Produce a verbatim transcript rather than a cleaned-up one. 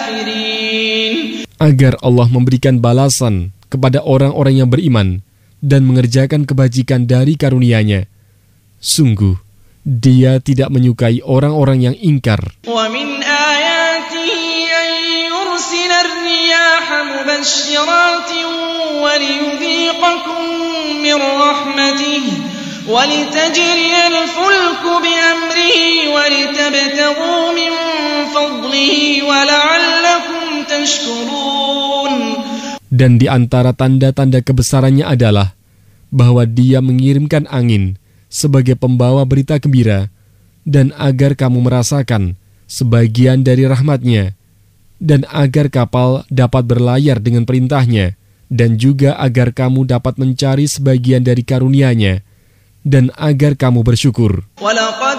agar Allah memberikan balasan kepada orang-orang yang beriman dan mengerjakan kebajikan dari karunia-Nya. Sungguh, Dia tidak menyukai orang-orang yang ingkar. وَلِتَجْرِيَ الْفُلْكُ بِأَمْرِهِ وَلِتَبْتَغُوا مِنْ فَضْلِهِ وَلَعَلَّكُمْ تَشْكُرُونَ. Dan di antara tanda-tanda kebesarannya adalah bahwa Dia mengirimkan angin sebagai pembawa berita gembira, dan agar kamu merasakan sebagian dari rahmat-Nya, dan agar kapal dapat berlayar dengan perintah-Nya, dan juga agar kamu dapat mencari sebagian dari karunia-Nya, dan agar kamu bersyukur.